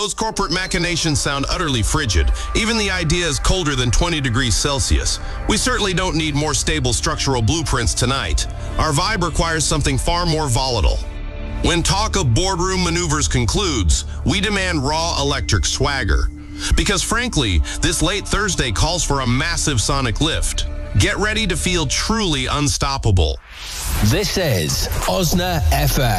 those corporate machinations sound utterly frigid. Even the idea is colder than 20 degrees Celsius. We certainly don't need more stable structural blueprints tonight. Our vibe requires something far more volatile. When talk of boardroom maneuvers concludes, we demand raw electric swagger. Because frankly, this late Thursday calls for a massive sonic lift. Get ready to feel truly unstoppable. This is OSNA FM.